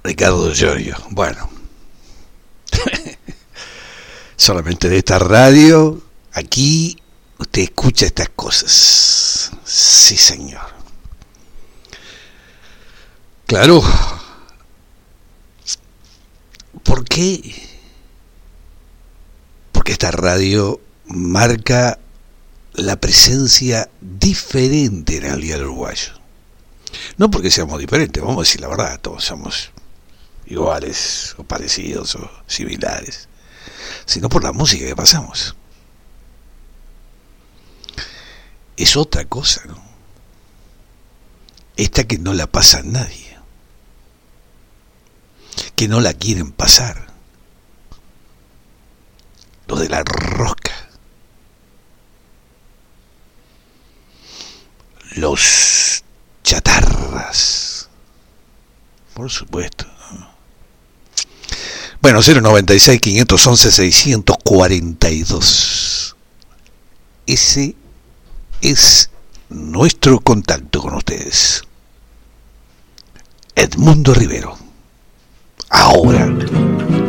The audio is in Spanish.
Ricardo Giorgio. Bueno, solamente de esta radio, aquí usted escucha estas cosas. Sí, señor. Claro. ¿Por qué? Porque esta radio marca la presencia diferente en el diario uruguayo. No porque seamos diferentes, vamos a decir la verdad, todos somos iguales o parecidos o similares, sino por la música que pasamos. Es otra cosa, ¿no? Esta que no la pasa nadie, que no la quieren pasar. Lo de la rosca, los chatarras, por supuesto. Bueno, 096 511 642. Ese es nuestro contacto con ustedes. Edmundo Rivero. Ahora.